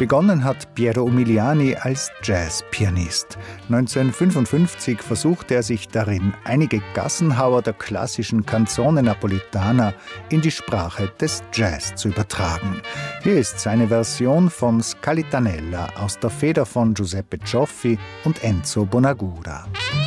Begonnen hat Piero Umiliani als Jazzpianist. 1955 versuchte er sich darin, einige Gassenhauer der klassischen Canzone Napolitana in die Sprache des Jazz zu übertragen. Hier ist seine Version von Scalitanella aus der Feder von Giuseppe Cioffi und Enzo Bonagura.